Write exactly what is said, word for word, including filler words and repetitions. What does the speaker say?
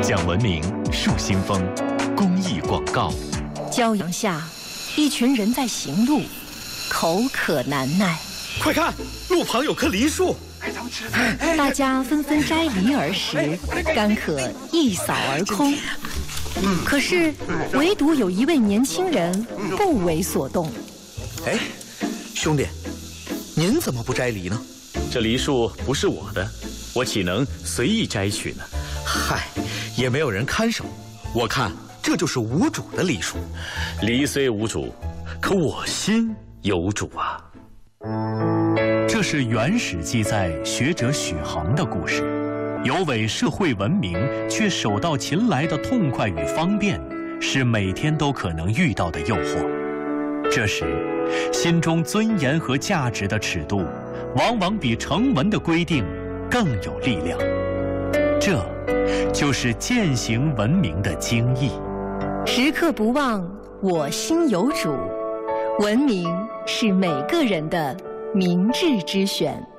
讲文明树新风公益广告。 骄阳下，一群人在行路，口渴难耐。 快看，路旁有棵梨树。 大家纷纷摘梨而食，干渴一扫而空。可是，唯独有一位年轻人不为所动。 哎，兄弟，您怎么不摘梨呢？ 这梨树不是我的，我岂能随意摘取呢？ 嗨，也没有人看守，我看这就是无主的梨树。 梨虽无主，可我心有主啊。 这是原始记载学者许衡的故事。有违社会文明却手到擒来的痛快与方便，是每天都可能遇到的诱惑。这时，心中尊严和价值的尺度，往往比成文的规定更有力量。这，就是践行文明的精义。 时刻不忘我心有主，文明是每个人的明智之选。